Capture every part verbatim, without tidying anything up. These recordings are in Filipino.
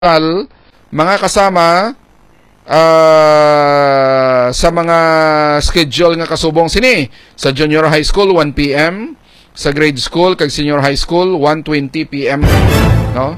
mga kasama uh, sa mga schedule nga kasubong sini sa junior high school one p m, sa grade school kag senior high school one twenty p m no.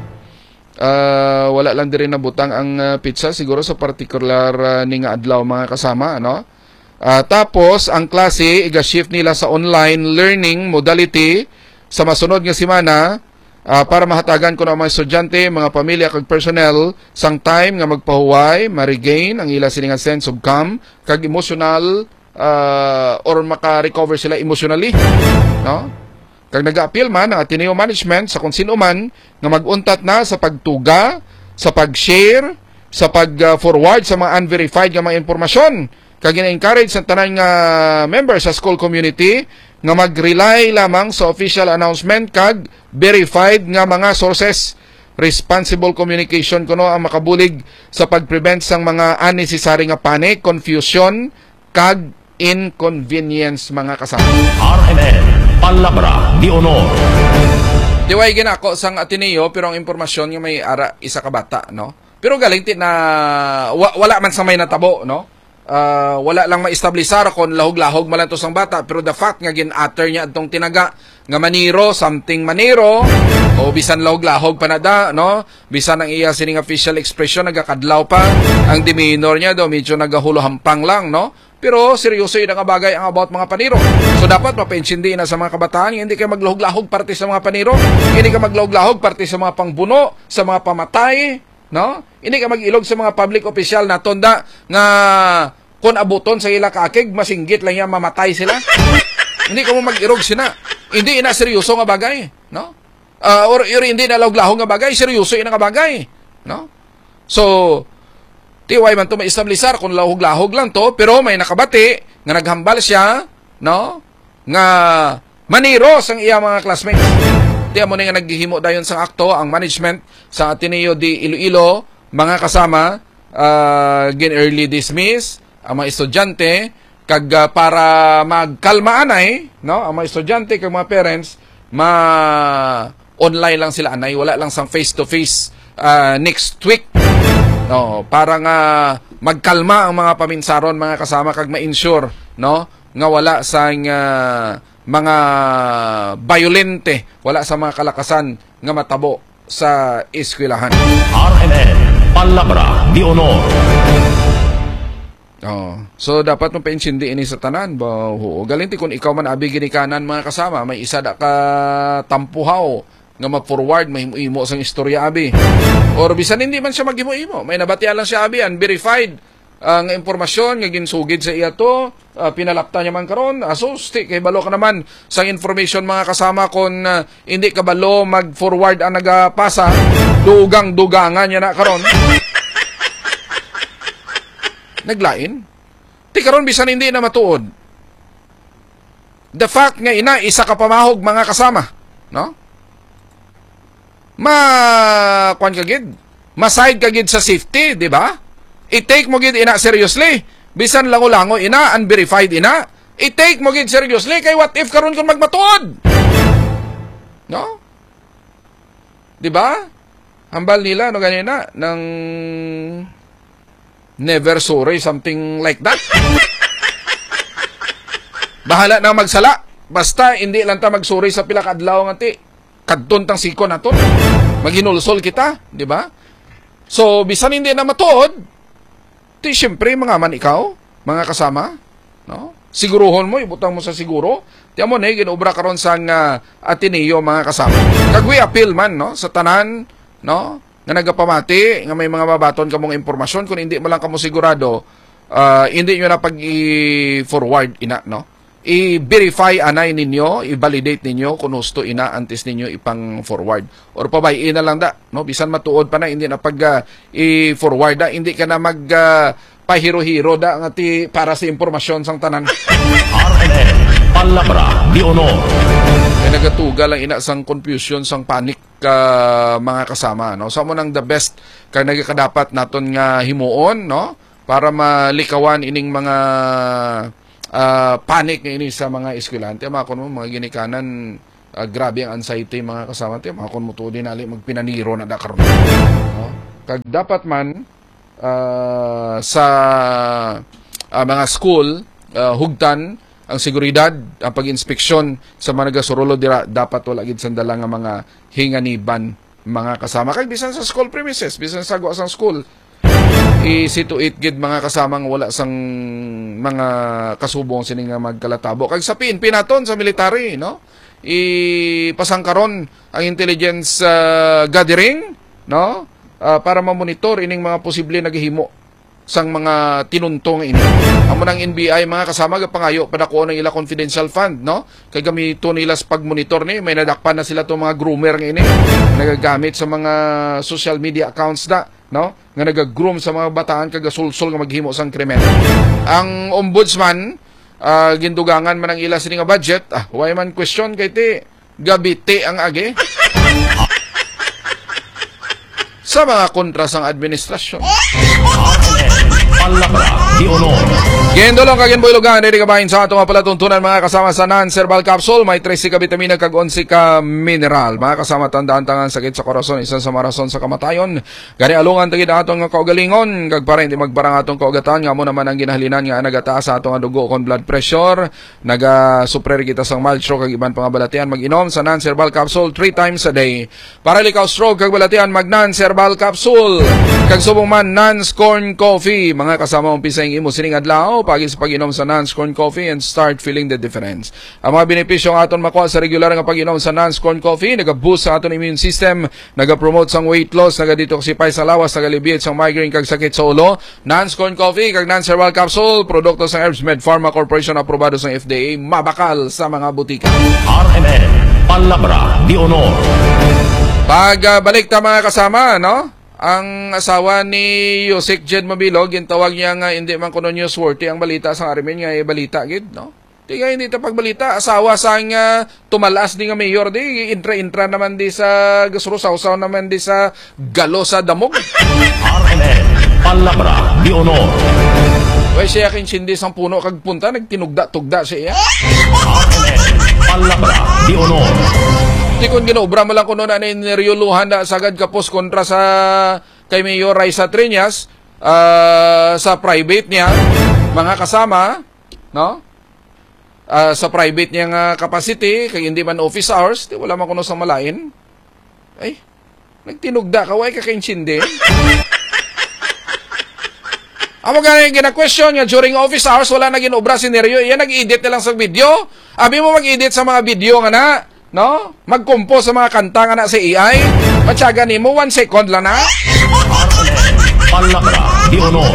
Uh, wala lang din nabutang ang uh, pizza siguro sa particular uh, ning adlaw mga kasama no. Uh, tapos ang klase iga-shift nila sa online learning modality sa masunod nga semana. Uh, para mahatagan ko na mga estudyante, mga pamilya kag personnel sang time nga magpahuway, ma-regain ang ila sininga sense of calm kag emotional uh, or maka-recover sila emotionally no. Kag nag-appeal man ang Ateneo management sa kung sino man nga mag-untat na sa pagtuga, sa pag-share, sa pag-forward sa mga unverified nga mga impormasyon kag gina-encourage sa tanan nga members sa school community nga mag-rely lamang sa official announcement kag verified nga mga sources. Responsible communication kuno ang makabulig sa pag-prevent sang mga unnecessary nga panic, confusion kag inconvenience mga kasama. R M N Palabra di Honor. Diway ginako sang Ateneo pero ang impormasyon nga may ara isa ka bata no. Pero galing ti na wa, wala man sa may natabo no. Uh, wala lang maestablisar kung lahog-lahog malang to sang bata pero the fact nga gin-utter niya adtong tinaga nga maniro something maniro o bisan lahog-lahog panada no, bisan ang iya sining official expression nagakadlaw pa ang demeanor niya do medyo nagahulo hampang lang no, pero seryoso yun ang bagay ang about mga paniro. So dapat mapaintindihan na sa mga kabataan hindi ka maglahog-lahog parte sa mga paniro, hindi ka maglahog-lahog parte sa mga pangbuno, sa mga pamatay no? Hindi ka mag-ilog sa mga public official na tonda nga kung abuton sa ila kakig, masinggit lang yan, mamatay sila. Hindi ka mo mag-irog sila. Hindi ina seryoso nga bagay. No? Uh, or, or hindi na lahog-lahog nga bagay, seryoso ina nga bagay. No? So, tiway man to ma-establisar kung lahog-lahog lang to, pero may nakabati nga naghambal siya, no? Nga maniro sang iya mga classmates. Di mo nga naghihimo dayon sang akto ang management sa Ateneo di Iloilo, mga kasama uh, gin early dismiss ang mga estudyante kag uh, para magkalma anay no ang mga estudyante kag mga parents ma online lang sila anay, wala lang sang face to face uh, next week no para nga magkalma ang mga paminsaron mga kasama kag ma-ensure no nga wala sang uh, mga violente, wala sa mga kalakasan nga matabo sa eskwelahan. R M N Palabra di Honor. Oh, so dapat mo paintindihan ini sa tanan ba? Oo, galinti kung ikaw man abi ginikanan mga kasama, may isa da ka tampuhaw nga mag-forward mahimo-imo sang istorya abi. Or bisan hindi man siya maghimo-imo, may nabatian lang siya abi unverified ang uh, impormasyon nga ginsugid sa iya to, uh, pinalapta niya man karon, asusti kay balo ka naman sang information mga kasama kung uh, hindi ka balo mag-forward ang nagapasa, dugang-dugangan niya na karon. Naglain. Ti karon bisan hindi na matuod. The fact nga ina isa ka pamahog mga kasama, no? Ma kwan kagid, maside kagid sa safety, di ba? I-take mo gid ina seriously. Bisan lango-lango ina, unverified ina. I-take mo gid seriously kay what if karon kung magmatuod? No? Di ba? Hambal nila no ganina ng never sorry, something like that. Bahala na magsala. Basta hindi lang ta magsuri sa pila ka adlaw nga ti. Kadton tang sikon naton. Maghinulsol kita, di ba? So bisan hindi na matuod, ti siyempre mga man ikaw, mga kasama, no? Siguruhon mo, ibutang mo sa siguro. Tiyan mo na, ginobra karon sa uh, Ateneo, mga kasama. Kagwi appeal man, no? Sa tanan, no? Nga nagapamati, nga may mga babaton kamong impormasyon, kung hindi mo lang kamo sigurado, uh, hindi nyo na pag-i-forward ina, no? I-verify anay ninyo, i-validate ninyo kung gusto ina antes ninyo ipang forward. Or pabayin na lang da, no? Bisan matuod pa na, hindi na pag uh, i-forward da, hindi ka na mag uh, pahiro-hiro da nga ti para sa impormasyon sang tanan. R M N Palabra di Honor. Kaya nagatuga lang ina sang confusion, sang panic uh, mga kasama, no? Sa mo nang the best kaya nagkadapat naton nga himuon, no? Para malikawan ining mga Uh, panic ini sa mga eskwelante, mga kun mo mga ginikanan, uh, grabe ang anxiety mga kasama, mga kun mo to din ali magpinaniro na da karon, no? Kag dapat man uh, sa uh, mga school uh, hugtan ang seguridad, ang pag-inspeksyon sa mga nagasurulo dira, dapat wala gid sandala nga mga hinganiban mga kasama. Kag bisan sa school premises, bisan sa sa school, i-situate gid mga kasamang wala sang mga kasubong sining nga magkalatabo. Kag sa P N P naton sa military, no? Ipasangkaron ang intelligence uh, gathering, no? Uh, para ma-monitor ining mga posible naghihimo sang mga tinuntong ini. Amo nang N B I mga kasama gapangayo padako ng ila confidential fund, no? Kay gamito nila sa pagmonitor ni, may nadakpan na sila to mga groomer nga ini, nagagamit sa mga social media accounts na, no? Nga nagagroom sa mga bataan kag sulsul nga maghimo sang krimen. Ang ombudsman uh, gindugangan man ang ila sini nga budget, ah, why man question kay ti gabiti ang agi sa mga kontra sang administrasyon. Palabra di Honor. Gendolong kagin boylogan, ready ka bahin sa atong palatuntunan mga kasama sa non-cerebral capsule. May tresi ka vitamina kag onse ka mineral. Mga kasama tandaan tangan sakit sa korason, isa sa marason sa kamatayon. Gani alungan tagid atong kaugalingon kag para hindi magbarang atong kaugatan nga mo naman ang ginahalinan nga nagataas sa atong dugo kon blood pressure. Naga-suprer kita sang mild stroke kag iban pang balatian, mag-inom sa non-cerebral capsule three times a day. Para likaw stroke kag balatian, mag non-cerebral capsule. Kag subong man non-scorn coffee. Mga kasama umpisa ang imo sining adlaw pagi sa pag-inom sa non-scorn coffee and start feeling the difference. Ang mga benepisyo nga aton makuha sa regular nga pag-inom sa non-scorn coffee, naga-boost sa aton immune system, naga-promote sang weight loss, naga-detoxify sa lawas, naga-alleviate sang migraine kag sakit sa ulo. Non-scorn coffee kag non-cerebral capsule, produkto sa Herbs Med Pharma Corporation, aprobado sa F D A, mabakal sa mga butika. R M N Palabra di Honor. Pagbalik ta mga kasama, no? Ang asawa ni Yusek Jed Mabilog, gintawag niya nga hindi man kuno newsworthy ang balita sa Arimin nga balita gid, no? Di nga hindi ta pagbalita, asawa sang uh, tumalas di nga mayor di, intra-intra naman di sa gasrusaw-saw naman di sa galo sa damog. R M N Palabra di Honor. Way siya kin sindi sang puno kag punta nagtinugda-tugda siya. R M N Palabra di Honor. Di kun ginobra mo lang kuno na niryuluhan na sagad kapos kontra sa kay Mayor Raisa Triñas uh, sa private niya mga kasama, no? Uh, sa private niya nga capacity kay hindi man office hours, di wala man kuno sa malain. Ay, nagtinugda ka, way ka kainsindi. Amo gani gina-question nga during office hours wala na ginobra si Neryo, iya nag-edit na lang sa video. Abi mo mag-edit sa mga video nga na, no? Mag-compose sa mga kanta nga na sa A I. Matyaga ni mo, one second lang na. Palabra di Honor.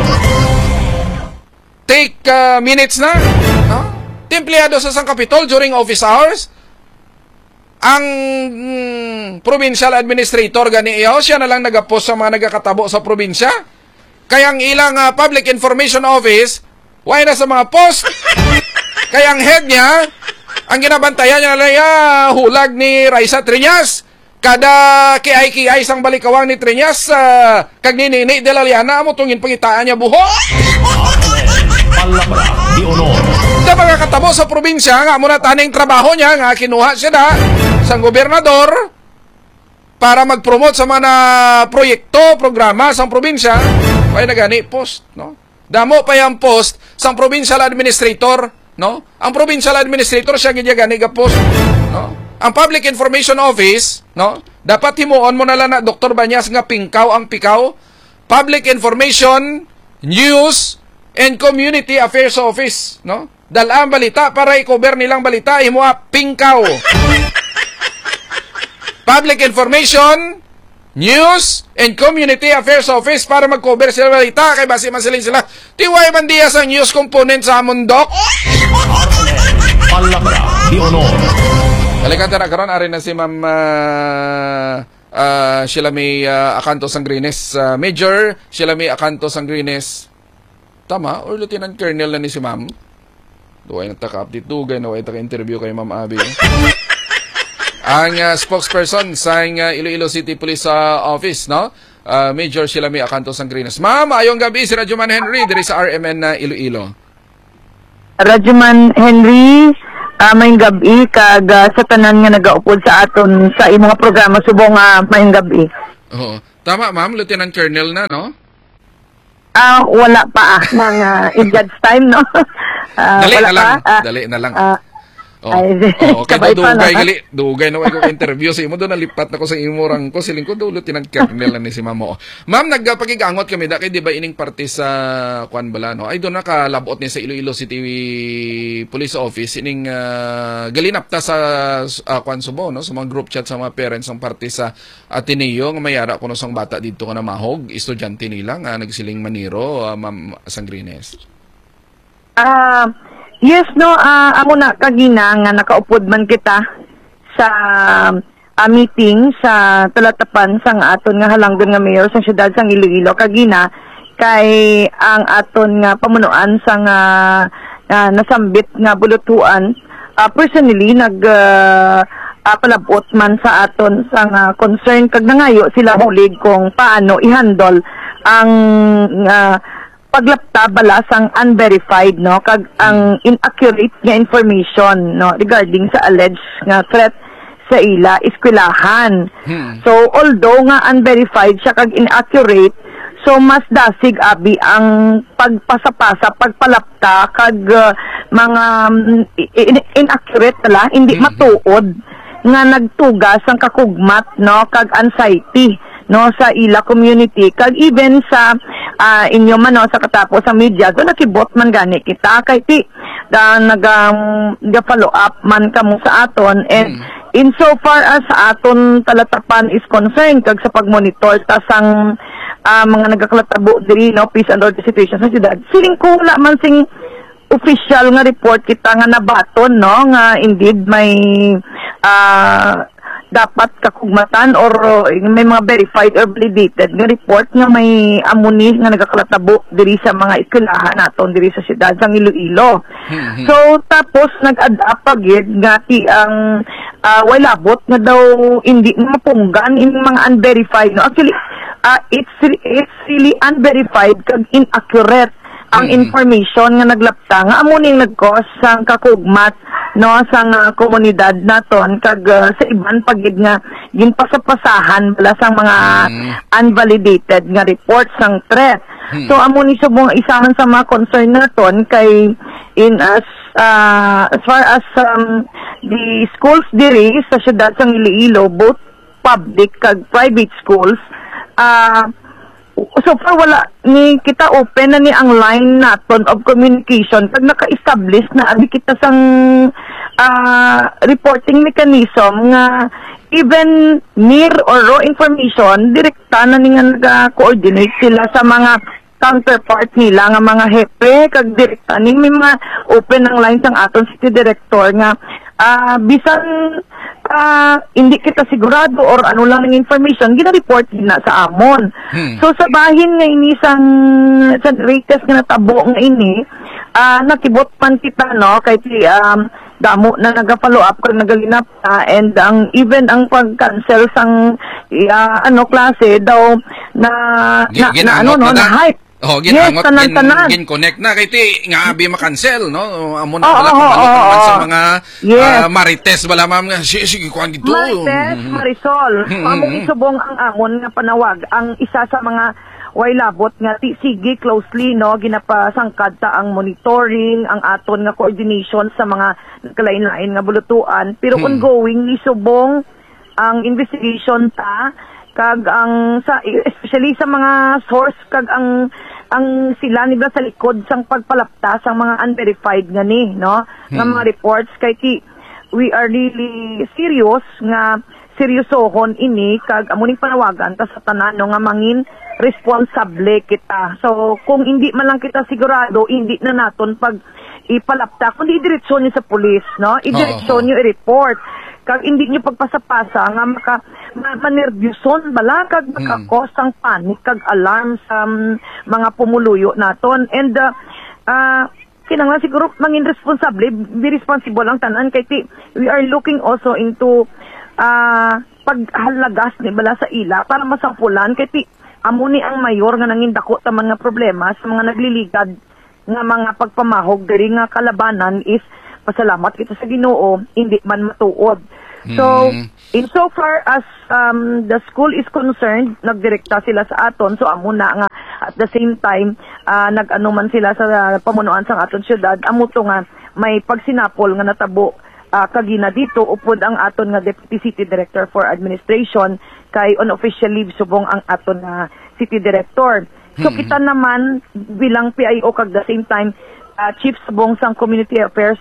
Take uh, minutes na, no? Templeyado sa San Capitol during office hours. Ang mm, provincial administrator gani iyo, siya na lang nag-post sa mga nagakatabo sa probinsya. Kaya ang ilang uh, public information office, why na sa mga post? Kaya ang head niya, ang ginabantayan niya na uh, hulag ni Raisa Triñas. Kada kiay-kiay sang balikawang ni Triñas, uh, kag ninini de la Liana, mo tungin pangitaan niya buho. Palabra di Honor. Sa mga katabo sa probinsya, nga muna taning trabaho niya, nga kinuha siya na sang gobernador para mag-promote sa mga proyekto, programa sang probinsya. Kaya na gani, post, no? Damo pa yung post sang provincial administrator, no? Ang provincial administrator siya gidya gani ga post, no? Ang Public Information Office, no? Dapat himuon mo na lang na Doktor Banyas nga pingkaw ang pikaw. Public Information, News, and Community Affairs Office, no? Dalang balita para i-cover nilang balita, himuha pingkaw. Public Information, News, and Community Affairs Office para mag-cover sila balita. Kay basi masilin sila. Tiway bandiya sa news component sa Mundok. Palabra di Honor. Kalikan na karon ari na si Ma'am uh, uh, sila may uh, Acanto Sangrines. Uh, Major sila may Acanto Sangrines. Tama? Or Lieutenant Colonel na ni si Ma'am? Duway nagtaka-update dugay na way taka-interview kay Ma'am Abby. Ang uh, spokesperson sa uh, Iloilo City Police uh, Office, no? Uh, Major Silami Acanto Sangrines. Ma'am, ayong gabi si Radyoman Henry diri sa R M N na uh, Iloilo. Radyoman Henry, uh, mayong gabi kag uh, sa tanan nga nagaupod sa aton sa imong programa subong uh, mayong gabi. Oo. Tama, ma'am, Lieutenant Colonel na, no? Ah, wala pa ah, mga in God's time, no? Ah, Dali wala na lang, pa, ah, dali na lang. ah, Oh. Ay, Oh, okay, kabay do pa, dugay no? gali, dugay na way ko interview sa imo do nalipat na ko sa imurang ko siling ko do Lieutenant Colonel na ni si Mamo. Ma'am, nagpagigangot kami da kay di ba ining parte sa kwan bala no. Ay do na kalabot ni sa Iloilo City Police Office ining uh, galinapta sa uh, kwan Subo no, sa mga group chat sa mga parents ng parte sa Ateneo nga mayara kuno sang bata didto nga namahog, estudyante nila nga nagsiling Maniro, uh, Ma'am Sangrines. Ah, yes no, ah amo na kagina nga nakaupod man kita sa ah, meeting sa talatapan sang aton nga halangdon nga mayor sa siyudad sang Iloilo kagina kay ang aton nga pamunuan sang ah, ah, nasambit nga bulutuan ah, personally nag ah, ah, palabot man sa aton sang ah, concern kag nangayo sila hulig kung paano i-handle ang ah, paglapta bala sang unverified no kag ang inaccurate nga information no regarding sa alleged nga threat sa ila eskwelahan. Hmm. So although nga unverified siya kag inaccurate, so mas dasig abi ang pagpasapasa pagpalapta kag uh, mga um, in- inaccurate tala hindi Hmm. matuod nga nagtugas ang kakugmat no kag anxiety no sa ila community kag even sa uh, inyo man no sa katapos sa media do nakibot man gani kita kay ti da naga um, follow up man kamo sa aton and Mm. in so far as sa aton talatapan is concerned kag sa pagmonitor ta sang uh, mga nagakalatabo diri no peace and order situation sa syudad siling ko wala man sing official nga report kita nga nabaton no nga indeed may uh, dapat kakugmatan or uh, may mga verified or validated nga report nga may amuni nga nagakalatabo diri sa mga eskwelahan naton diri sa syudad sang Iloilo. Hmm. So tapos nag-adapt pagid nga ti ang uh, way labot nga daw hindi mapunggan in mga unverified no actually uh, it's re- it's really unverified kag inaccurate ang Mhm. information nga naglapta nga amo ning nag-cause sang kakugmat no sang uh, komunidad naton kag uh, sa iban pagid nga ginpasapasahan bala sang mga Mm. unvalidated nga reports sang threat. Hmm. So amo ni subong isa man sa mga concern naton kay in as uh, as far as um, the schools diri sa syudad sang Iloilo both public kag private schools uh, so far wala ni kita open na ni ang line naton of communication pag naka-establish na abi kita sang uh, reporting mechanism nga even near or raw information direkta na ni nga naga-coordinate sila sa mga counterpart nila nga mga hepe kag direkta ni may mga open ang line sang aton city director nga ah bisan ah, hindi kita sigurado or ano lang ng information gina-report na sa amon. Hmm. So sa bahin nga ini sang sa latest nga natabo nga ini ah nakibot man kita no kay ti um, damo na naga-follow up kag nagalinap ta and ang even ang pag-cancel sang ah, ano klase daw na Gi- na, na ginangot ano no na na na. hype. Oh, Yes, ginangot tanan-tanan. gin, gin connect na kay ti nga abi ma-cancel no. Amo na Oo, bala oo, kabalo oo, naman sa oo. mga Yes. ah, marites bala ma'am nga sige sige kuan dito. Marites, Marisol, Mm, among mm, isubong ang amon nga panawag ang isa sa mga way labot nga ti sige closely no ginapasangkad ta ang monitoring ang aton nga coordination sa mga kalain-lain nga bulutuan pero Hmm. ongoing ni subong ang investigation ta kag ang sa especially sa mga source kag ang ang sila nila sa likod sang pagpalapta sang mga unverified nga ni no nga Hmm. mga reports kay ti we are really serious nga seryosohon ini kag amuning panawagan ta sa tanan no nga mangin responsable kita. So kung hindi man lang kita sigurado hindi na naton pag ipalapta kundi idiretsyon niyo sa pulis no idiretsyon Oo. niyo i-report kag hindi niyo pagpasapasa nga maka ma- manerbyuson bala kag makakos ang panic kag alarm sa um, mga pumuluyo naton and uh, uh, kinanglan siguro mangin responsable be responsible ang tanan kay ti we are looking also into uh, paghalagas ni bala sa ila para masampulan kay ti amo ni ang mayor nga nangin dako ta mga problema sa mga nagliligad nga mga pagpamahog diri nga kalabanan is pasalamat kita sa Ginoo hindi man matuod. So, Mm. insofar as um, the school is concerned, nagdirekta sila sa aton. So, amo na nga at the same time, uh, nag-ano man sila sa pamunuan sa aton syudad, amo to nga may pagsinapol nga natabo uh, kagina dito upod ang aton nga Deputy City Director for Administration kay on official leave subong ang aton nga City Director. So, Hmm. kita naman bilang P I O kag the same time uh, Chief subong sang Community Affairs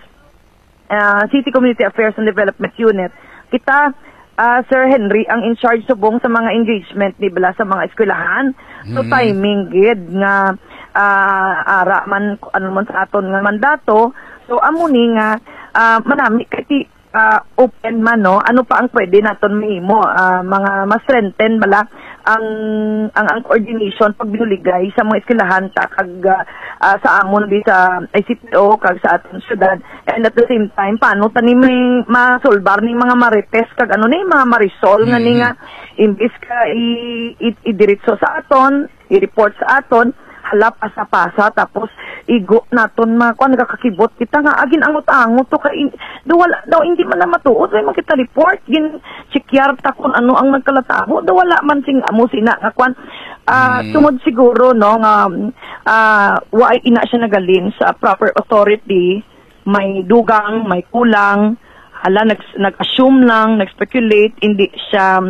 uh, City Community Affairs and Development Unit. Kita, uh, Sir Henry, ang in charge subong sa mga engagement ni Bala sa mga eskwelahan. So, Mm. timing gid nga uh, ara man, ano man sa aton nga mandato. So, amo ni nga, uh, manami, kasi uh, open man, no? Ano pa ang pwede naton mahimo? Uh, mga mas strengthen bala ang ang ang coordination pag binuligay sa mga eskwelahan ta kag uh, uh, sa amon di sa I C P O kag sa aton syudad, and at the same time paano tani may masolbar ni mga marites kag ano ni mga marisol nga ni nga imbis ka i, i, i-diretso sa aton i-report sa aton hala pasa-pasa tapos igo naton mga kuan nagakakibot kita nga agin angot-angot to kay do wala daw hindi man na matuod way man kita report gin chekyar ta kun ano ang nagkalatabo do wala man sing amo sina nga kuan ah Mm. tungod siguro no nga ah wa ina siya nagalin sa proper authority, may dugang may kulang hala nag nag-assume lang, nag-speculate, hindi siya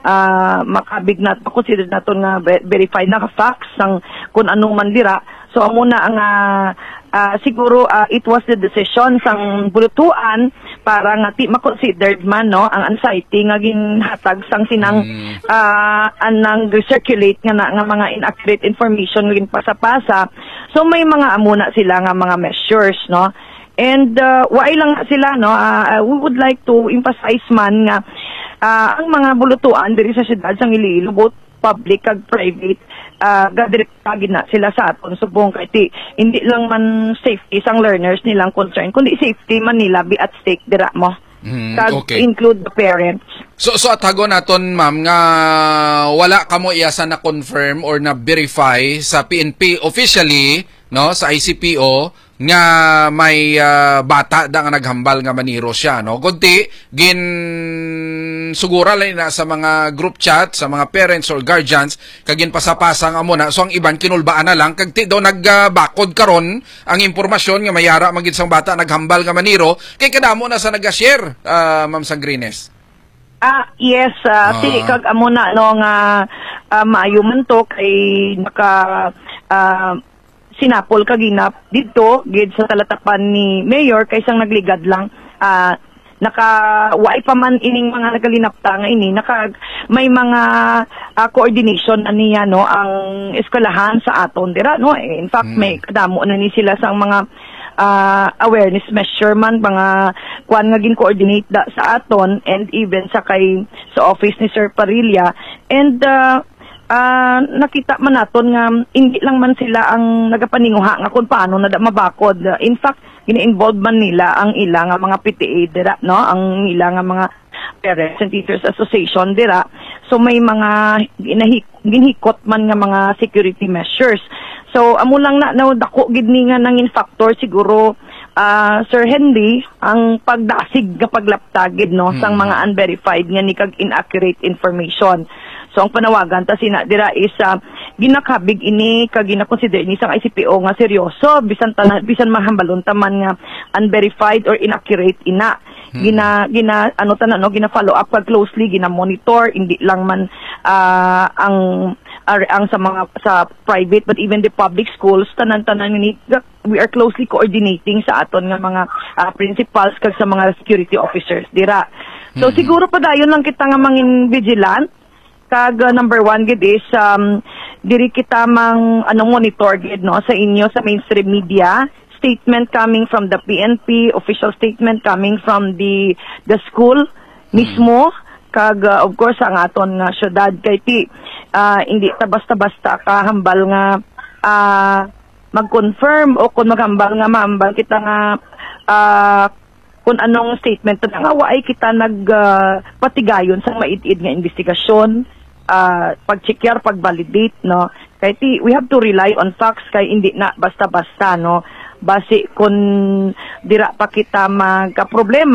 uh, makabignat, consider naton nga verified na facts sang kung anong man dira. So amo na ang uh, uh, siguro uh, it was the decision sang bulutuan para nga ti ma-considered man no ang anxiety nga ginhatag sang sinang Mm. uh, anang recirculate nga na, nga mga inaccurate information nga ginpasa-pasa. So may mga amo na sila nga mga measures no. And uh, waay lang sila no, uh, we would like to emphasize man nga uh, ang mga bulutuan diri sa syudad sang Iloilo, both public kag private, uh, gadirekta na sila sa aton subong kay ti hindi lang man safety sang learners nilang concern kundi safety man nila be at stake dira mo. Mm, Kag okay. include the parents. So so atago naton ma'am nga wala kamo iyasa na confirm or na verify sa P N P officially no sa I C P O nga may uh, bata da nga naghambal nga maniro siya no kundi gin sugura lang na sa mga group chat sa mga parents or guardians kagin pasapasa nga mo na so ang iban kinulbaan na lang kag ti daw nagbakod karon ang impormasyon nga mayara magid sang bata naghambal nga maniro kay kadamo na sa naga-share uh, ma'am Sangrines. Ah, yes, uh, Ah. si kag amo na no nga uh, maayo man to kay naka uh, sinapol kaginap dito gid sa talatapan ni Mayor kaysang nagligad lang uh, naka waay pa man ining mga nagalinapta nga ini naka may mga uh, coordination ani no ang eskwelahan sa aton dira no in fact Mm. may kadamo na ni sila sang mga uh, awareness measure man mga kuan nga gin-coordinate da sa aton and even sa kay sa office ni Sir Parilla and uh, uh, nakita man naton nga hindi lang man sila ang nagapaninguha nga kung paano na da mabakod. In fact, gini-involve man nila ang ilang nga mga P T A dira no ang ilang nga mga Parents and Teachers Association dira. So may mga ginahik, ginhikot man nga mga security measures. So amo lang na no dako gid ni nga nangin factor siguro uh, Sir Henry ang pagdasig nga paglaptagid no sang mga unverified nga ni kag inaccurate information. So ang panawagan ta sina dira is uh, ginakabig ini kag ginakonsider ni sang I C P O nga seryoso bisan tanan bisan mahambalon ta man nga unverified or inaccurate ina. Gina gina ano tanan no gina follow up kag closely gina monitor hindi lang man uh, ang ar, ang sa mga sa private but even the public schools tanan-tanan ni we are closely coordinating sa aton nga mga uh, principals kag sa mga security officers dira. So Mhm. siguro pa dayon lang kita nga mangin vigilant kag uh, number one gid is um, diri kita mang ano monitor gid no sa inyo sa mainstream media, statement coming from the P N P, official statement coming from the the school mismo kag uh, of course ang aton nga syudad kay ti uh, hindi ta basta-basta ka hambal nga uh, mag-confirm o kung maghambal nga mahambal kita nga uh, kung anong statement na nga waay kita nagpatigayon uh, sa maid-id nga investigasyon, uh, pag-checkyer, pag-validate no kay ti we have to rely on facts kay hindi na basta-basta no base kung dira pa kita magka-problema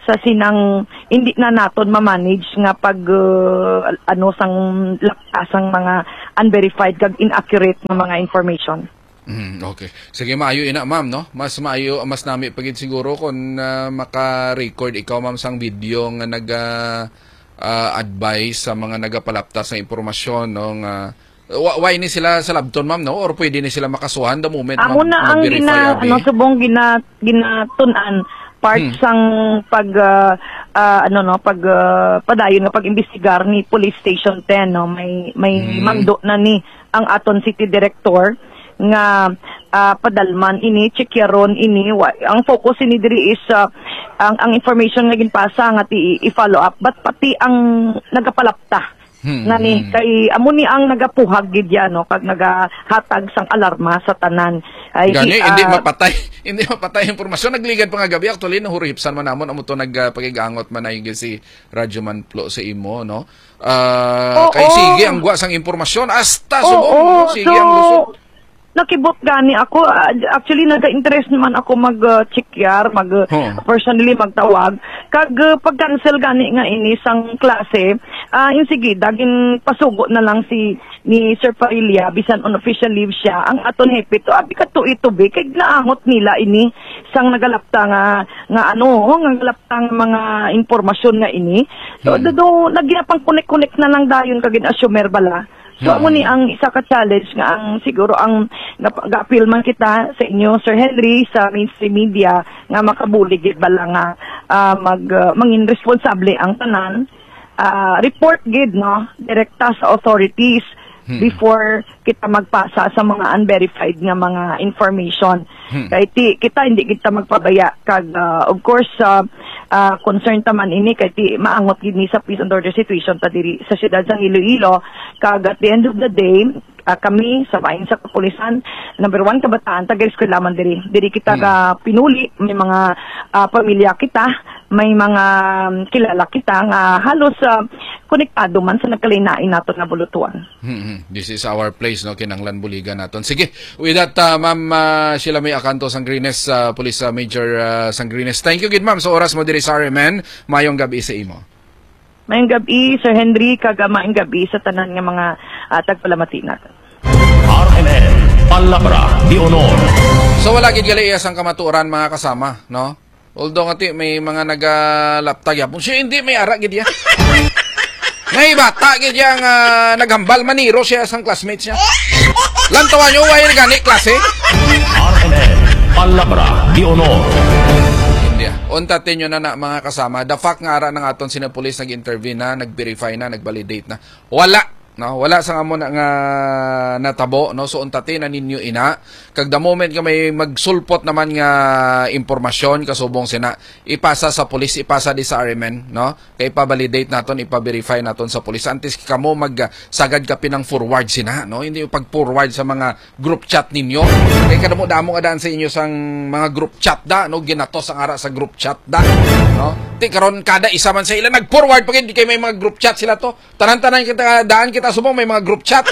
sa sinang hindi na naton ma-manage nga pag uh, ano sang lakasang mga unverified kag inaccurate nga mga information. Mm, okay. Sige, maayo ina, ma'am, no? Mas maayo, mas nami pagit siguro kung uh, maka-record ikaw, ma'am, sang video nga nag uh, uh, advise sa mga nagapalaptas ng impormasyon, no? Nga, why ni sila sa labton, ma'am, no? Or pwede ni sila makasuhan the moment Amo na ang gina, ano, subong gina, ginatunan part hmm. sang pag uh, uh, ano no pag uh, padayon nga pag-imbestigar ni Police Station ten, no, may may hmm. mando na ni ang aton city director nga uh, padalman ini checkaron ini wa, ang focus ini diri is uh, ang ang information nga ginpasa nga ti i-follow up but pati ang nagapalapta Hmm. nga ni kay amo ni ang nagapuhag gid yan, no, kag nagahatag sang alarma sa tanan ay gani, uh, hindi mapatay hindi mapatay impormasyon. Nagligad pa nga gabi actually nahuripsan man namon amo to nagpagigangot man ay si Radyo Manplo sa imo, no, uh, oh, kay oh. sige ang gwa sang impormasyon hasta oh, subong oh, no? Sige so, ang lusot. Nakibot gani ako. Uh, actually, nag-interest naman ako mag-check-yar, mag, uh, huh. personally magtawag. Kag uh, pag-cancel gani nga ini sang klase, uh, yung sige, daging pasugo na lang si ni Sir Parilla, bisan on official leave siya, ang aton hepe to, abi ka to ito be, kay naangot nila ini, sang nagalapta nga, nga ano, nga nagalapta nga mga informasyon nga ini. So, hmm. do, nagyapang connect-connect na lang dayon kagin assumer bala. So, amo ni ang isa ka challenge nga ang siguro ang ga-appeal man kita sa inyo, Sir Henry, sa mainstream media nga makabulig gid bala nga uh, mag uh, mangin responsable ang tanan, uh, report gid, no, direkta sa authorities hmm. before kita magpasa sa mga unverified nga mga information. Hmm. Kay ti kita hindi kita magpabaya kag uh, of course uh, uh, concern taman ini kay ti maangot gid ni sa peace and order situation ta diri sa siyudad sang Iloilo. Kag at the end of the day, uh, kami sa bahin sa kapulisan, number one kabataan, taga-eskwela man diri. Diri kita hmm. ka pinuli, may mga uh, pamilya kita, may mga um, kilala kita nga halos uh, konektado man sa nagkalainain nato na bulutuan. Hmm. This is our place, no, kinanglan buligan naton. Sige, with that, uh, ma'am uh, Sheila May Acanto Sangrines, uh, Police uh, Major uh, Sangrines. Thank you gid, ma'am, sa oras mo diri sa R M N. Mayong gabi sa imo. Mayong gabi, Sir Henry, kaga maayong gabi sa tanan nga mga uh, tagpalamati natin. R M N, Palabra de Honor. So wala gid gali ang kamatuoran mga kasama, no? Although ngati may mga nagalaptag yapon, siya hindi may ara gid ya. Ngay bata gid yang uh, naghambal maniro siya sang classmates niya. Lantawan nyo why gani klase? R M N, Palabra de Honor. Untatin nyo na na mga kasama, the fact nga ara ng aton sina police nag-intervene na, nag-verify na, nag-validate na. Wala, no? Wala sa amo na nga natabo, no? So untatin na ninyo ina. Kag the moment nga may magsulpot naman nga impormasyon, kasubong sina, ipasa sa police, ipasa di sa R M N, no? Kaya ipa-validate naton, ipa-verify naton sa police. Antes kamo magsagad ka pinang forward sina, no? Hindi yung pag-forward sa mga group chat ninyo. Kaya kadamo damo adaan sa inyo sang mga group chat da, no? Ginatos ang ara sa group chat da, no? Ti karon kada isa man sa ila nag-forward pag hindi kay may mga group chat sila to. Tanan-tanan kita daan kita subong may mga group chat.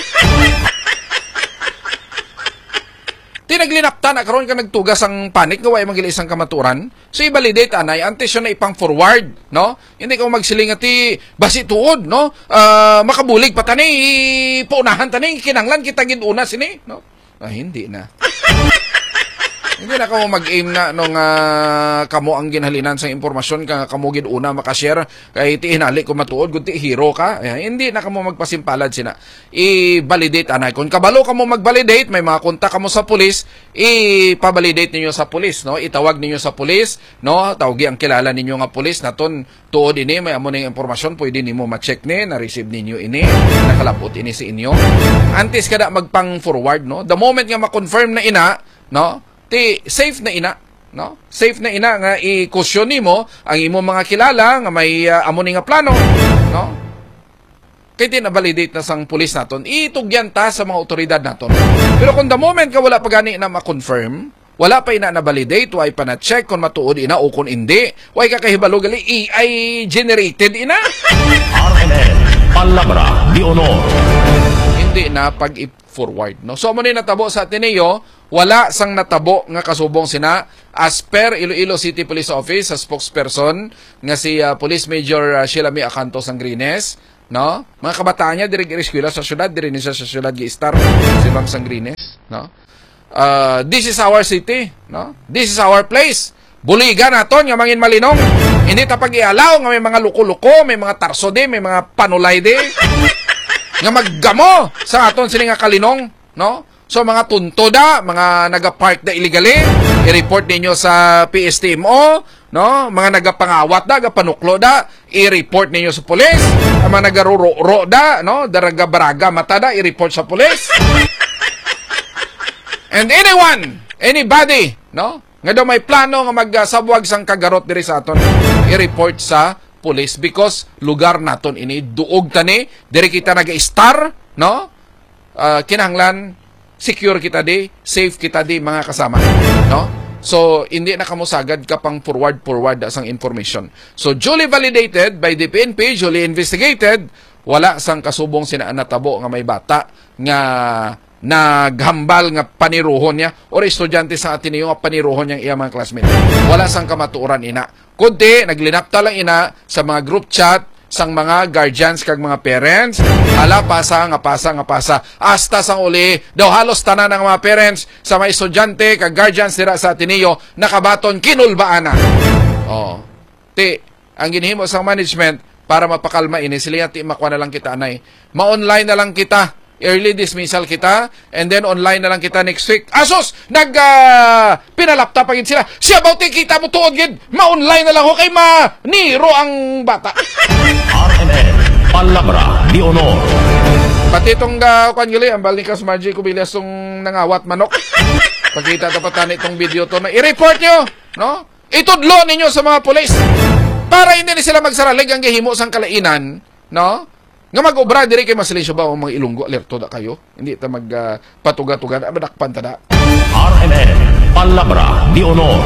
Tinaglinapta na karon ka nagtugas ang panic nga way magili isang kamaturan. So i-validate anay antes siya na ipang forward, no? Hindi ka magsiling ati basi tuod, no? Uh, makabulig pa tani paunahan tani kinanglan kita gid una sini, no? Ah, hindi na. Hindi na kamo mag-aim na nung uh, kamo ang ginhalinan sa impormasyon ka kamo gid una makashare kay ti hinali ko matuod kundi hero ka. Eh, hindi na kamo magpasimpalad sina. I-validate anay kun kabalo kamo mag-validate may mga kontak kamo sa pulis, i-validate ninyo sa pulis, no? Itawag ninyo sa pulis, no? Tawgi ang kilala ninyo nga pulis naton tuod ini may amo ning impormasyon pwede nimo ma-check ni na-receive ninyo ini nakalapot ini sa inyo. Antes kada magpang forward, no? The moment nga ma-confirm na ina, no? Ti safe na ina, no? Safe na ina nga i-caution nimo ang imo mga kilala nga may uh, amo ni nga plano, no? Kay ti na-validate na sang pulis naton, itugyan ta sa mga otoridad naton. Pero kung the moment ka wala pa gani na ma-confirm, wala pa ina na-validate, way pa na-check kung matuod ina o kung hindi, way ka kahibalo gali A I generated ina. R M N, Palabra de Honor. Hindi na pag forward, no? So mo ni natabo sa Ateneo, wala sang natabo nga kasubong sina as per Iloilo City Police Office sa spokesperson nga si uh, Police Major uh, Sheila Mi Acanto Sangrines, no? Mga kabataan niya diri eskwela sa syudad, diri ni siya sa syudad gi-star si Ma'am Sangrines, no? Uh, this is our city, no? This is our place. Buligan naton nga mangin malinong. Hindi ta pag-ialaw nga may mga luko-luko, may mga tarsode, may mga panulay de nga maggamo sa aton sini nga kalinong, no? So mga tuntoda, mga naga-park da illegally, i-report ninyo sa P S T M O, no? Mga nagapangawat da, gapanuklo da, i-report ninyo sa pulis. Ang mga nagaruro da, no? Daraga-baraga mata da, i-report sa pulis. And anyone, anybody, no? Nga daw may plano nga magsabwag sang kagarot diri sa aton, i-report sa police because lugar naton ini duog tani, diri kita naga-star, no? Uh, kinahanglan secure kita di, safe kita di mga kasama, no? So hindi na kamo sagad ka pang forward forward sang information. So duly validated by the P N P, duly investigated, wala sang kasubong sina natabo nga may bata nga naghambal nga paniruhon niya or estudyante sa Ateneo nga paniruhon niyang iya mga classmate. Wala sang kamatuoran ina. Kundi naglinapta lang ina sa mga group chat sang mga guardians kag mga parents. Ala pasa nga pasa nga pasa. Hasta sang uli daw halos tanan ng mga parents sa mga estudyante kag guardians dira sa Ateneo nakabaton kinulbaan na. Oh. Ti ang ginhimo sang management para mapakalma ini sila ti makwa na lang kita anay. Ma-online na lang kita. Early dismissal kita, and then online na lang kita next week. Asos! Nag, uh, pinalapta pa gid sila. Siya ba kita mo tuod gid? Ma-online na lang ho kay ma-niro ang bata. R M N, Palabra de Honor. Pati itong uh, kwan gali, ang Balnicas Margie Cubillas tong nangawat manok. Pagkita tapatan itong video to na i-report nyo, no? Itudlo ninyo sa mga polis. Para hindi na sila magsaralig ang gihimo sang kalainan, no? Nga mag-obra, diri kay masilisyo ba o mga Ilonggo, alerto da kayo? Hindi ta mag-patuga-tuga, uh, madakpan ta da. R M N, Palabra de Honor.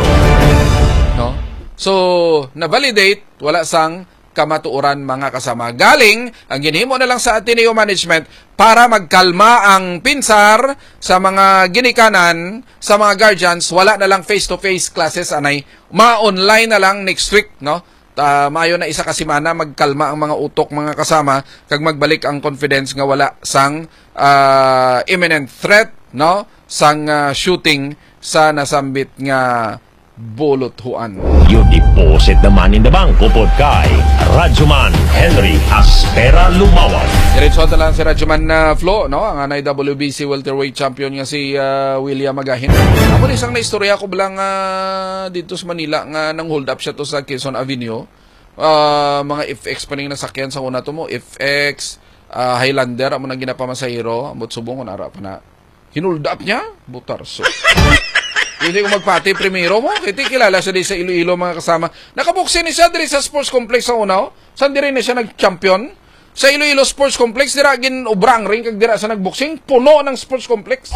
No? So, na-validate, wala sang kamatuoran mga kasama. Galing, ang ginhimo na lang sa Ateneo Management para magkalma ang pinsar sa mga ginikanan, sa mga guardians, wala na lang face-to-face classes, anay. Ma-online na lang next week, no? Uh, maayo na isa ka semana magkalma ang mga utok mga kasama kag magbalik ang confidence nga wala sang uh, imminent threat, no, sang uh, shooting sa nasambit nga bulothuan. You deposit the money in the bank upod kay Radyoman Henry Aspera Lumawan. Diretso na lang si Radyoman na uh, Flo, no, ang anay W B C welterweight champion nga si uh, William Magahin. Amo ni isang naistorya ko bilang uh, dito sa Manila nga nang hold up siya to sa Quezon Avenue. Uh, mga F X pa ning nasakyan sa una to mo, F X, uh, Highlander, amo nang ginapamasahero, amot subong kun ara pa na. Hinuld up niya, butarso. Hindi ko magpati primero mo. Kiti kilala siya di sa Iloilo mga kasama. Nakabuksin ni siya diri sa sports complex sa una. Saan diri na siya nag-champion? Sa Iloilo Sports Complex, dira gin ubrang ring kag dira sa nagboxing. Puno ng sports complex.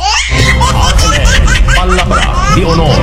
Palabra de Honor.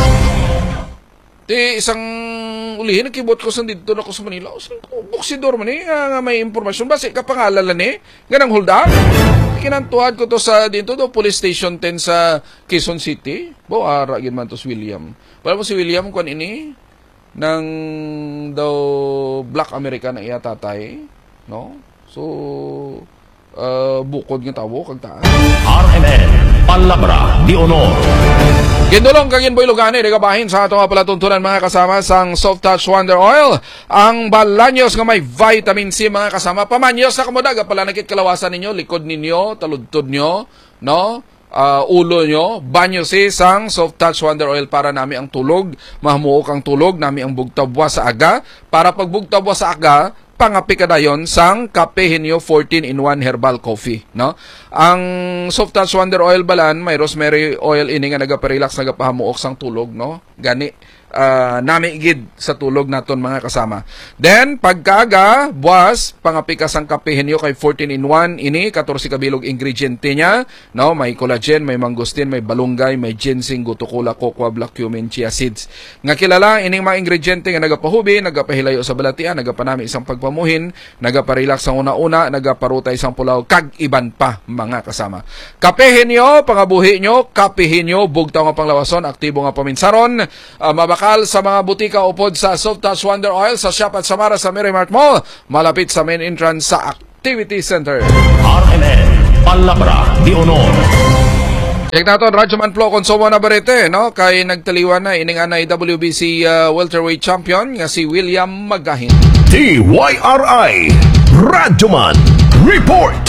Ti isang ulihin, nagkibot ko sa dito na ko sa Manila. Buksidor man eh, nga may impormasyon. Basi kapangalalan eh, ganang hold up. Kinantuhan ko to sa dito do police station ten sa Quezon City. Bo ara gid man to si William. Wala mo si William kun ini nang daw Black American na iya tatay, no? So uh, bukod nga tawo kag taan. R M N, Palabra de Honor. Gindulong kagin boy lugani regabahin sa ato nga palatuntunan mga kasama sang Soft Touch Wonder Oil, ang balanyos nga may vitamin C mga kasama. Pamanyos na kamodaga pala nakit kalawasan ninyo, likod ninyo, taludtod nyo, no? Uh, ulo nyo, banyo si sang Soft Touch Wonder Oil para nami ang tulog, mahamuok ang tulog, nami ang bugtabwa sa aga, para pag bugtabwa sa aga, pangapi ka dayon sang Kape Henyo fourteen in one herbal coffee, no? Ang Soft Touch Wonder Oil balan may rosemary oil ini nga nagaparelax nagapahamuok sang tulog, no? Gani uh, namigid sa tulog naton mga kasama. Then pagkaga buwas pangapikas ang kapihin niyo kay fourteen in one ini fourteen kabilog ingrediente niya, no, may collagen, may mangosteen, may balunggay, may ginseng, gutukula, cocoa, black cumin, chia seeds. Nga kilala ining mga ingrediente nga nagapahubi, nagapahilayo sa balatian, nagapanami isang pagpamuhin, nagaparelax ang una-una, nagaparuta isang pulaw, kag iban pa mga kasama. Kapehin nyo, pangabuhi nyo, kapihin nyo, bugtaw nga panglawason, aktibo nga paminsaron, uh, mabakal sa mga butika upod sa Soft Touch Wonder Oil, sa Shop at Samara sa Merrimart Mall, malapit sa main entrance sa Activity Center. R M N, Palabra de Honor. Check natin, Radyoman Flo, konsumo na barete, no? Kay nagtaliwan na ining anay W B C uh, welterweight champion nga si William Magahin. D Y R I, Radyoman Report.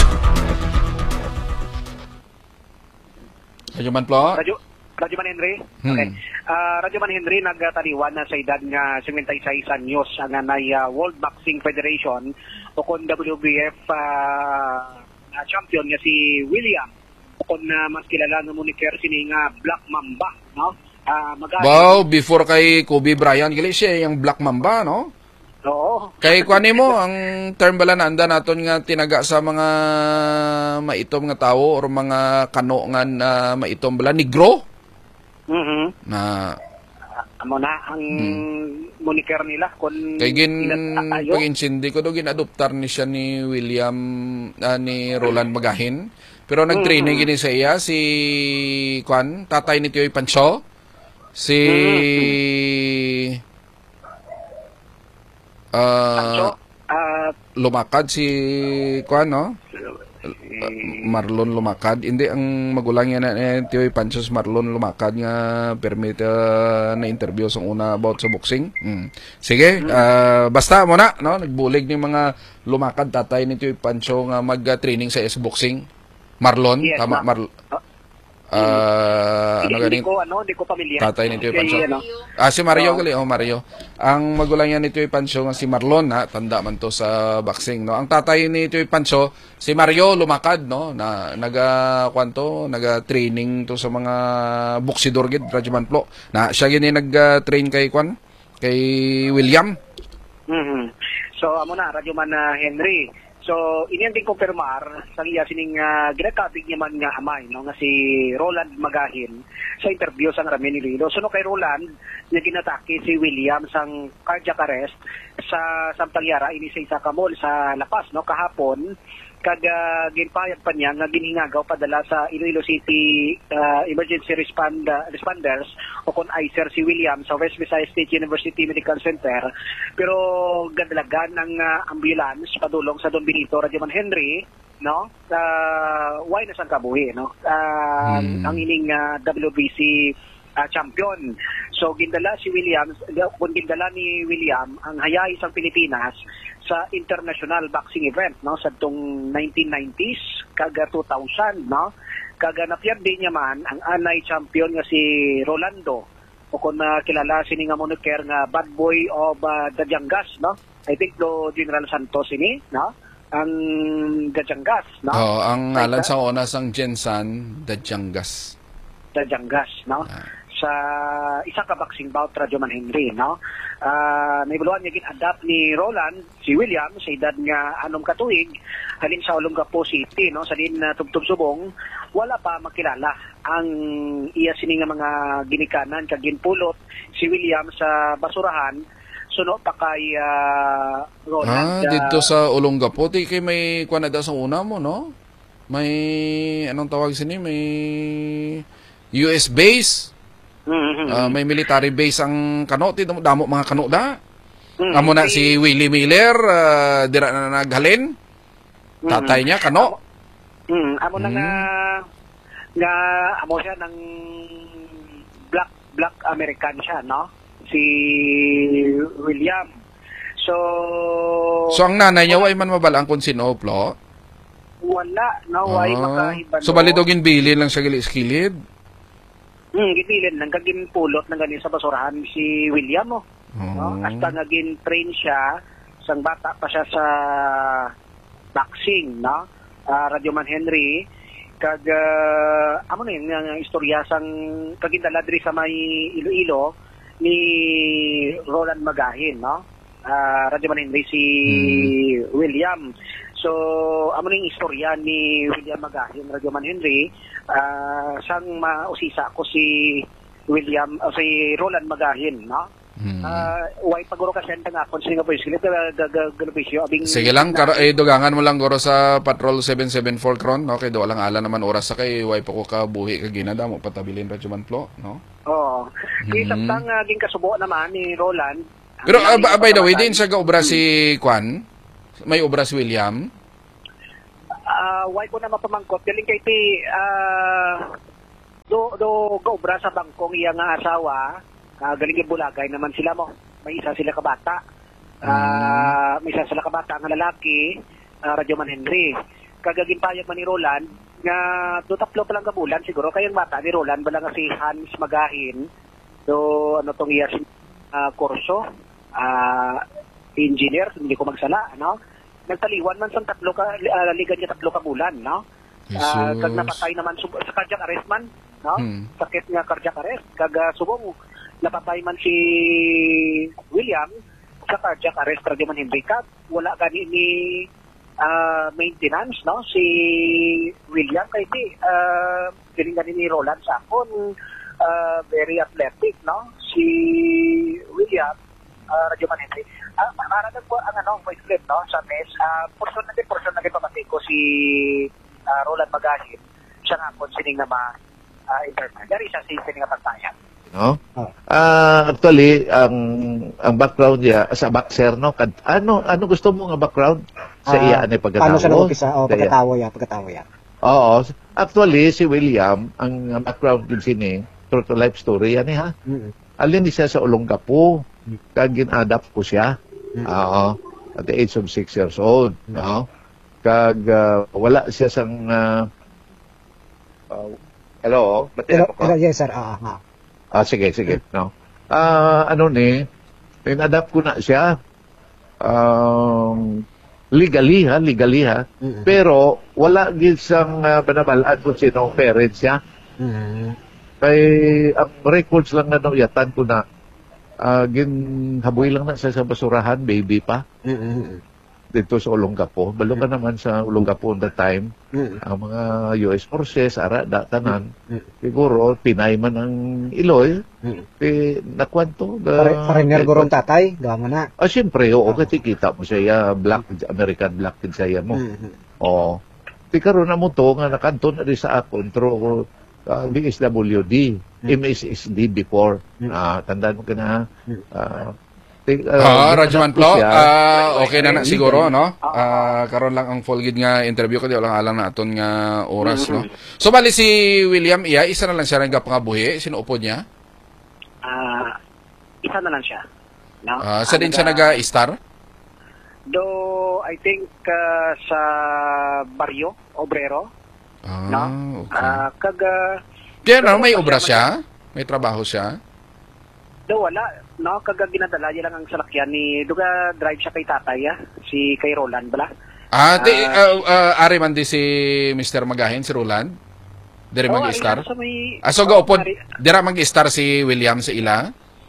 Radyoman Flo? Radyo, Radyoman Henry? Hmm. Okay. Uh, Radyoman Henry, nagtaliwan na sa edad nga seventy-six anyos ang anay uh, World Boxing Federation o kon W B F uh, uh, champion nga si William o kon uh, mas kilala nga moniker sini nga Black Mamba, no? Uh, Magahin. Wow, before kay Kobe Bryant, gali siya yung Black Mamba, no? Oo. Kay kuani mo, ang term bala na anda naton nga tinaga sa mga maitom nga tawo or mga kano nga uh, maitom bala, negro? Mhm. Na Amo na ang hmm. moniker nila kon kay gin inatayo. pag-insindi ko do ginadoptar ni siya ni William uh, ni Roland Magahin. Pero nag-training gini sa iya si Kwan, tatay ni Tioy Pancho, si uh, uh, lumakad si Kwan, no? Uh, Marlon Lumakad. Hindi, ang magulang niya na eh, Tioy Pancho, Marlon Lumakad nga permit uh, na interview sa una about sa boxing. Mm. Sige, uh, basta mo na, no? Nagbulig ni mga Lumakad, tatay ni Tioy Pancho nga mag-training sa S-boxing. Marlon, yes, tama, Marlon. Uh, ano hindi ganin? ko ano, hindi ko pamilyar. Tatay ni Tioy Pancho. Okay, ano? Ah, si Mario Oh. gali, oh Mario. Ang magulang niya ni Tioy Pancho nga si Marlon, ha, tanda man to sa boxing, no. Ang tatay ni Tioy Pancho, si Mario Lumakad, no, na naga kwanto, naga-training to sa mga boksidor gid, Radyoman Flo. Na siya gini nag-train kay Kwan, kay William. Mhm. So amo na Radyoman na Henry. So, iniyan din kumpirmar sa iya sining uh, ginakabig niya man nga amay, no, nga si Roland Magahin sa interview sa Ramin Iloilo. So, no, kay Roland, niya ginatake si William sang cardiac arrest sa Sampalyara, ini sa isa ka mall sa Lapas, no, kahapon, kag uh, ginpayag pa niya nga ginhingagaw padala sa Iloilo City uh, Emergency Respond, uh, Responders o kon I C E R si William sa West Visayas State University Medical Center, pero gadalagan ng uh, ambulance padulong sa Don Benito Radyoman Henry, no, uh, why na sang kabuhi, no, uh, hmm. ang ining uh, W B C uh, champion. So gindala si William, kung gindala ni William ang hayay sang Pilipinas sa international boxing event, no, sa tong nineteen nineties kaga two thousand, no, kaga napiyerde niya man ang anay champion nga si Rolando o kung uh, kilala sini nga moniker nga bad boy of uh, Dajangas, no, I think do General Santos ini, no, ang Dajangas, no. Oh, ang ngalan sa una sang Jensan Dajangas. Dajangas, no, ah. sa isa ka boxing bout Radyoman Henry, no. Uh, may buluan niya gin-adapt ni Roland, si William, sa edad nga anom katuig, halin sa Olongapo City, no, sa din uh, Tubtub Subong, wala pa makilala ang iya sini nga mga ginikanan kag ginpulot si William sa basurahan, suno pa kay uh, Roland. Ah, dito uh, sa Olongapo, di kay may kuan na daw sa una mo, no? May, anong tawag sini, may U S base. Mm-hmm. Uh, may military base ang kano, damo, damo mga kano da. Mm-hmm. Amo na si Willie Miller, uh, dira na naghalin. Tatay niya kano. Mm, amo na mm. nga nga amo siya ng black black American siya, no? Si William. So So ang nanay niya way man mabalaan kung sino, Plo? Wala, no, way ah. makahibalo. So balidogin bilin lang sa gilis-kilid. Hmm, gitilin nang kagin pulot nang ganin sa basurahan si William, oh. Oh. No? Hasta naging train siya, sang bata pa siya sa boxing, no? Uh, Radyoman Henry, kag, uh, amo na yun, nga istorya sang kagindala diri sa may Iloilo, ni Roland Magahin, no? Uh, Radyoman Henry si Hmm. William. So, amo ning istorya ni William Magahin, Radyoman Henry, uh, sang mausisa ko si William, uh, si Roland Magahin, no? Hmm. Uh, way paguro ka senta nga kon singa po iskilip gagagabisyo abing Sige lang, karo, eh, dugangan mo lang goro sa Patrol seven seven four Kron, no? Kay do lang ala naman oras sa kay way pa ko ka buhi ka ginada mo patabilin Radyoman Flo, no? Oo. Kaya Hmm. samtang uh, ging kasubo naman ni Roland. Pero ang uh, by, by the way, kapatid, din sa gaobra si Kwan, may obra si William. Ah, way ko na mapamangkot galing kay ti ah do do gaobra sa bangkong iya nga asawa, ah, galing kay Bulagay naman sila mo. May isa sila ka bata. Ah, may isa sila ka bata nga lalaki, uh, Radyoman Henry. Kagaging payag man ni Roland nga do tatlo pa lang ka bulan siguro kayang bata ni Roland bala nga si Hans Magahin. Do ano tong iya uh, kurso, ah engineer, hindi ko magsala, no? Nagtaliwan man sa tatlo ka uh, ligan niya tatlo ka bulan, no? Ah, Jesus. kag napatay naman sub- sa cardiac arrest man, no? Hmm. Sakit nga cardiac arrest, kag uh, subong napatay man si William sa cardiac arrest Radyoman Henry kag wala gani ni ah, maintenance, no? Si William kay di uh, galing gani ni Roland sa akon, uh, very athletic, no? Si William uh, Radyoman Henry. Ah, uh, naradag ko ang ano, voice clip, no? Sa mes, uh, portion na din, portion na din pamati ko si uh, Roland Magahin. Siya nga po sining na ma-interview. Dari siya si sining na pagtayan. No? Ah, actually, ang ang background niya sa boxer, no? Kad, ano ano gusto mo nga background sa Ah, iya ani pagkatawo? Paano siya nag-umpisa? O, Sa iya. pagkatawo ya, pagkatawo ya. Oo. Actually, si William, ang background din sini, true to life story yan eh, ha? Mm. Alin siya sa Olongapo, kag gin-adapt ko siya. Mm. Oo. At the age of six years old. No? Kag ah, wala siya sang ah, ah, hello? Ba't Pero, ako? pero yes, sir. Ah, ah. Ah, sige, sige. No. Ah, ano ni, in-adapt ko na siya. Um, legally, ha? Legally, ha? Mm. Pero, wala gid sang uh, banabalaan kung sino ang parents niya. Mm. Kay, ang records lang na nauyatan ko na, ah, ginhaboy lang na siya sa basurahan, baby pa, Mm. dito sa Olongapo. Balo ka naman sa Olongapo on the time. Mm. Ang mga U S forces, ara, da, tanan. Mm. Siguro, pinay man ang Iloy. Mm. Eh, nakwanto. Pare, parener gorong tatay, gawa mo na. Ah, siyempre, oo, kasi kita mo siya, black, American black din siya mo. Mm. Oo. Di karon na mo to, nga nakanto na rin sa akon, through uh, B S W D, M S S D before. Mm. Ah, tandaan mo ka na, Mm. ah, ti- ah, Ah, Radyoman ginanap ko Flo, siya. ah, okay na na siguro, no? Ah, karon lang ang full gid nga interview ko, di lang alang na aton nga oras, no? So, bali si William, iya, isa na lang siya rin ka pangabuhi, sinuupod niya. Ah, isa na lang siya. No? Ah, sa din siya Naga- naga-star? Do, I think, uh, sa Barrio, Obrero, Ah, no? okay. Ah, kag, uh, Kaya no, may obra siya? May trabaho siya? do, wala, no? Kag ginadala niya lang ang salakyan ni, duga drive siya kay tatay, ah, si kay Roland, bala? Ah, di, Ah. ah, ah, ari man di si Mister Magahin, si Roland? Diri Oh, mag-star? ari na sa may- Ah, so oh, gaupod, ari- dira mag-star si William sa ila?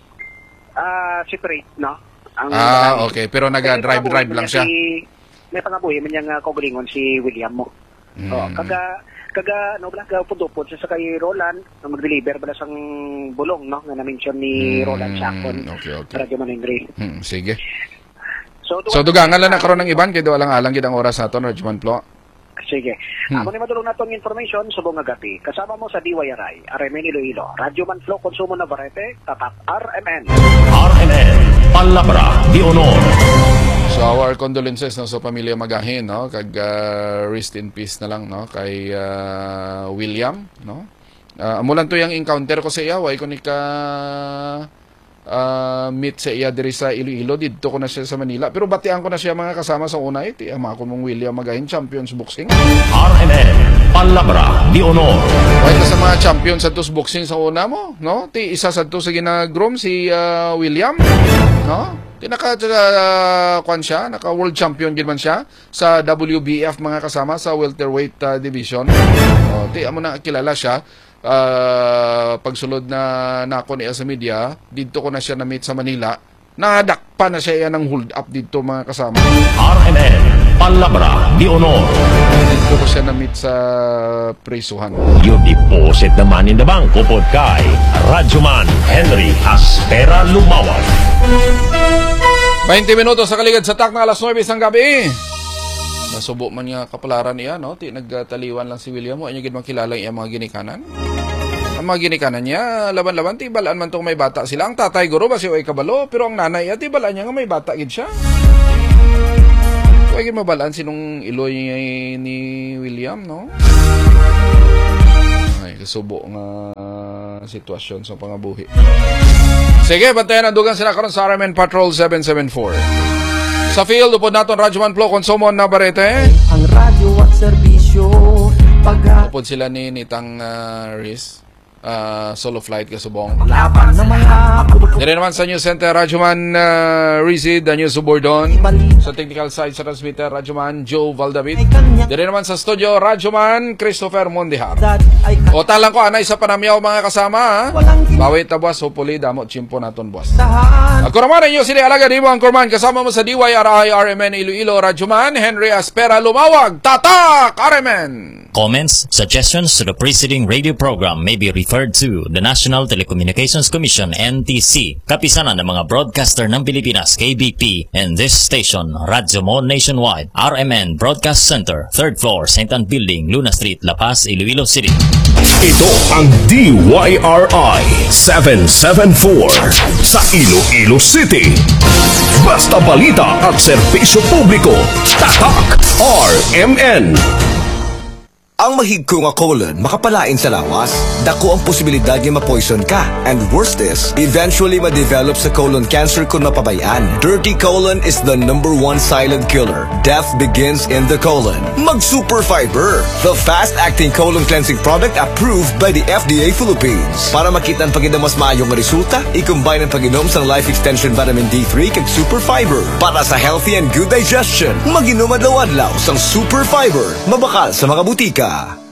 Ah, separate, no? Ang Ah, babae. okay. Pero May naga-drive-drive pangabuhi lang man siya. Si, may pangabuhi man niyang uh, kaugalingon si William mo. Mm. Oh, kaga kaga no bala ka pudupod sa kay Roland na mag-deliver bala sang bulong, no? Nga na-mention ni Mm, Roland Chacon. okay, okay. Radyoman Henry. Hmm, sige. So, So, dugangan lang na karon ng iban, kaya alang alang gid ang oras naton, Radyoman Flo. Sige. Hmm. Amo ni madulong natong information subong nga gabi. Kasama mo sa D Y R I, R M N Iloilo, Radyoman Flow Konsumo na Barete, tatak R M N. R M N, Palabra de Honor. So, our condolences no, sa pamilya Magahin, no? Kag uh, rest in peace na lang, no? Kay uh, William, no? Uh, amulan to yung encounter ko sa iya, way ko ni ka uh, meet sa iya diri sa Iloilo, dito ko na siya sa Manila. Pero batian ko na siya mga kasama sa una, iti ama ko mong William Magahin, champions boxing. R M N, Palabra de Honor. Way ka sa mga champions sa tus boxing sa una mo, no? Ti isa sa to sa ginagroom si uh, William, no? Ti naka uh, kwan siya, naka world champion gid man siya sa W B F mga kasama sa welterweight uh, division. Oh, ti amo na kilala siya. uh, pagsulod na nako niya sa media, dito ko na siya na-meet sa Manila. Nadakpa na siya yan ng hold up dito mga kasama. R M N, Palabra de Honor. Dito ko siya na-meet sa presuhan. Your deposit naman in the bank upod kay Radyoman Henry Aspera Lumawag. twenty minutos sa kaligid sa tak na alas nuwebe ng gabi. Nasubo man nga kapalaran niya, no? Ti nagtaliwan lang si William mo. Ano yung makilala niya mga ginikanan? Ang mga ginikanan niya, laban-laban, ti balaan man tong may bata sila. Ang tatay guro ba si Oy kabalo, pero ang nanay, ti balaan niya nga may bata gid siya. Huwag mabalaan sinong iloy ni William, no? Ay, kasubo nga sitwasyon sa pangabuhi. Sige, bantayan ang dugang sila karon sa R M N Patrol seven seven four. Sa field, upod naton Radyoman Flow Consumo Navarrete. Ang radyo at serbisyo pag upod sila ni Nitang uh, Riz. Uh, solo flight kasubong. laban ng mga Dire naman sa News Center, Radyoman uh, Rizid, Daniel Subordon. Sa technical side sa transmitter, Radyoman Joe Valdavid. Dire naman sa studio, Radyoman Christopher Mondihar. ay O talang ko, anay sa panamyaw mga kasama, ha? walang Bawit na buwas, hopefully, damot chimpo naton buwas. kintahan. Ako naman inyo sila alaga di mo ang Kurman. Kasama mo sa D Y R I R M N Iloilo, Radyoman Henry Aspera Lumawag. Tatak R M N! Comments, suggestions to the preceding radio program may be referred to the National Telecommunications Commission N T C, kapisanan ng mga broadcaster ng Pilipinas K B P, and this station, Radyomon Nationwide, R M N Broadcast Center, third floor, Saint Ann Building, Luna Street, La Paz, Iloilo City. Ito ang D Y R I seven seven four sa Iloilo City. Basta balita at serbisyo publiko. Tatak R M N. Ang mahigko nga colon makapalain sa lawas. Dako ang posibilidad nga ma-poison ka. And worst is, eventually ma-develop sa colon cancer kung mapabayaan. Dirty colon is the number one silent killer. Death begins in the colon. Mag-Super Fiber, the fast-acting colon cleansing product approved by the F D A Philippines. Para makita ang paginamas maayong nga resulta, i-combine ang pag-inom sa Life Extension Vitamin D three kag Super Fiber. Para sa healthy and good digestion, mag-inom adlaw-adlaw sang Super Fiber. Mabakal sa mga butika.